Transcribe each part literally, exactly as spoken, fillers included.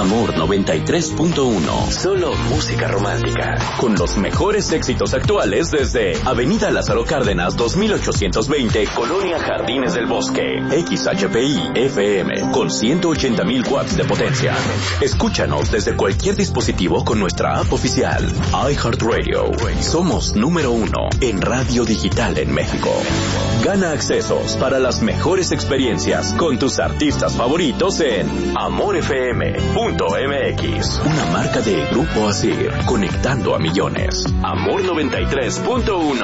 Amor noventa y tres punto uno. Solo música romántica. Con los mejores éxitos actuales desde Avenida Lázaro Cárdenas dos mil ochocientos veinte, Colonia Jardines del Bosque. X H P I F M con ciento ochenta mil watts de potencia. Escúchanos desde cualquier dispositivo con nuestra app oficial. iHeartRadio. Somos número uno en radio digital en México. Gana accesos para las mejores experiencias con tus artistas favoritos en amor f m punto m x. Una marca de Grupo Asir, conectando a millones. Amor noventa y tres punto uno.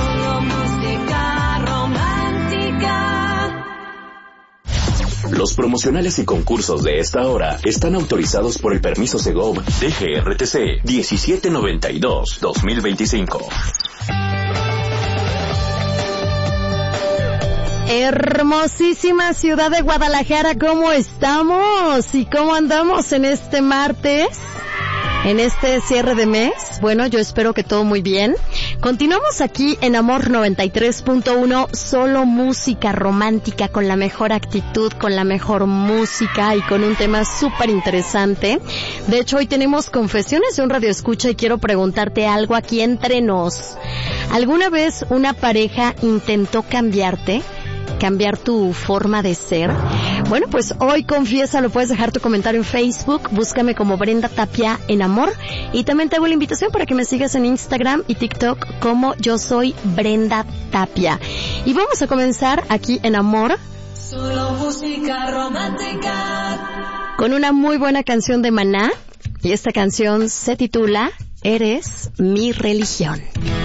Los promocionales y concursos de esta hora están autorizados por el permiso Segov D G R T C diecisiete noventa y dos dos mil veinticinco. Hermosísima ciudad de Guadalajara, ¿cómo estamos? ¿Y cómo andamos en este martes? En este cierre de mes, bueno, yo espero que todo muy bien. Continuamos aquí en Amor noventa y tres punto uno, solo música romántica con la mejor actitud, con la mejor música y con un tema súper interesante. De hecho, hoy tenemos confesiones de un radioescucha y quiero preguntarte algo aquí entre nos. ¿Alguna vez una pareja intentó cambiarte? ¿Cambiar tu forma de ser? Bueno, pues hoy confiésalo, puedes dejar tu comentario en Facebook, búscame como Brenda Tapia en Amor, y también te hago la invitación para que me sigas en Instagram y TikTok como Yo Soy Brenda Tapia. Y vamos a comenzar aquí en Amor, solo música romántica, con una muy buena canción de Maná, y esta canción se titula Eres mi religión.